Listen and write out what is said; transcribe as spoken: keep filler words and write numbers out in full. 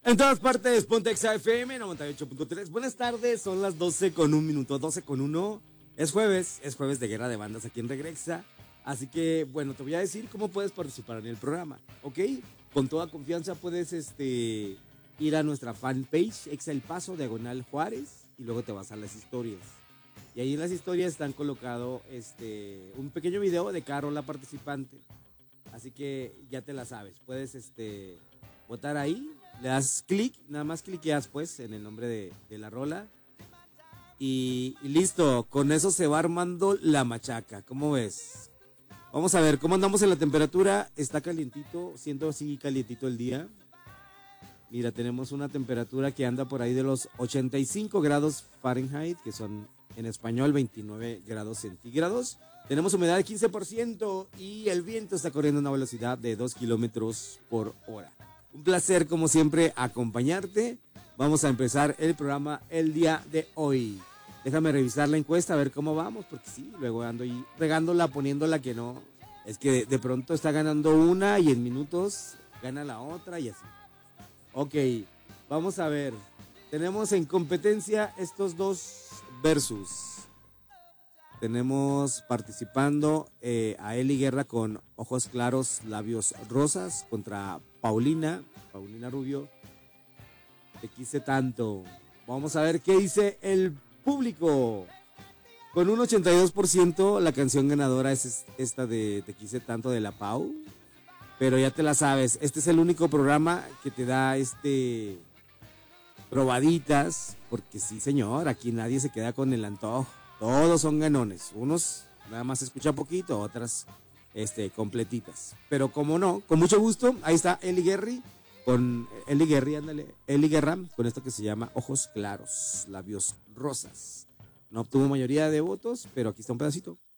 En todas partes, ponte Exa F M noventa y ocho punto tres. Buenas tardes, son las doce con un minuto, doce con uno. Es jueves, es jueves de Guerra de Bandas aquí en Regresa. Así que, bueno, te voy a decir cómo puedes participar en el programa, ¿ok? Con toda confianza puedes este, ir a nuestra fanpage, Exa El Paso, Diagonal Juárez, y luego te vas a las historias. Y ahí en las historias están colocado este, un pequeño video de cada rola participante. Así que ya te la sabes, puedes este, votar ahí, le das clic, nada más cliqueas pues en el nombre de, de la rola. Y, y listo, con eso se va armando la machaca, ¿cómo ves? Vamos a ver, ¿cómo andamos en la temperatura? Está calientito, siento así calientito el día. Mira, tenemos una temperatura que anda por ahí de los ochenta y cinco grados Fahrenheit, que son en español veintinueve grados centígrados. Tenemos humedad de quince por ciento y el viento está corriendo a una velocidad de dos kilómetros por hora. Un placer, como siempre, acompañarte. Vamos a empezar el programa el día de hoy. Déjame revisar la encuesta, a ver cómo vamos, porque sí, luego ando ahí regándola, poniéndola que no. Es que de, de pronto está ganando una y en minutos gana la otra y así. Ok, vamos a ver. Tenemos en competencia estos dos versus. Tenemos participando eh, a Eli Guerra con Ojos Claros, Labios Rosas contra Paulina, Paulina Rubio. Te quise tanto. Vamos a ver qué dice el público. Con un ochenta y dos por ciento la canción ganadora es esta de Te quise tanto de la Pau. Pero ya te la sabes, este es el único programa que te da este probaditas, porque sí señor, aquí nadie se queda con el antojo, todos son ganones, unos nada más se escucha poquito, otras este, completitas, pero como no, con mucho gusto, ahí está Eli Guerri, con Eli Guerri, ándale, Eli Guerra, con esto que se llama Ojos Claros, Labios Rosas, no obtuvo mayoría de votos, pero aquí está un pedacito.